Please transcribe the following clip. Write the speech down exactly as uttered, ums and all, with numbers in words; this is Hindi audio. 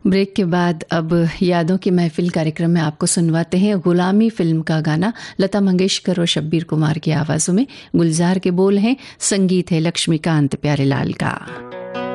ब्रेक के बाद अब यादों की महफिल कार्यक्रम में आपको सुनवाते हैं गुलामी फिल्म का गाना लता मंगेशकर और शब्बीर कुमार की आवाज़ों में। गुलजार के बोल हैं, संगीत है लक्ष्मीकांत प्यारेलाल का।